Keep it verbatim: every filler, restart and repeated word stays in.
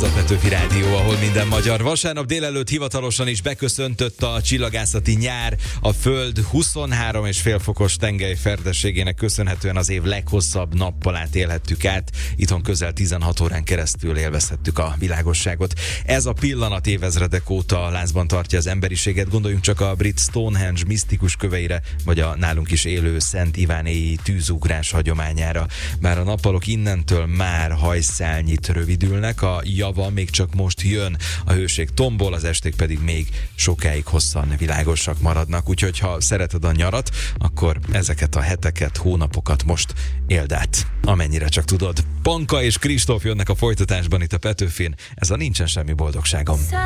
Ez a Petőfi Rádió, ahol minden magyar. Vasárnap délelőtt hivatalosan is beköszöntött a csillagászati nyár. A Föld huszonhárom és fél fokos tengely ferdességének köszönhetően az év leghosszabb nappalát élhettük át. Itthon közel tizenhat órán keresztül élvezhettük a világosságot. Ez a pillanat évezredek óta lázban tartja az emberiséget. Gondoljunk csak a brit Stonehenge misztikus köveire, vagy a nálunk is élő Szent Ivánéi tűzugrás hagyományára. Bár a nappalok innentől már hajszálnyit rövidülnek, a java még csak most jön, a hőség tombol, az esték pedig még sokáig hosszan világosak maradnak, úgyhogy ha szereted a nyarat, akkor ezeket a heteket, hónapokat most éld át, amennyire csak tudod. Panka és Kristóf jönnek a folytatásban itt a Petőfin, ez a Nincsen semmi boldogságom.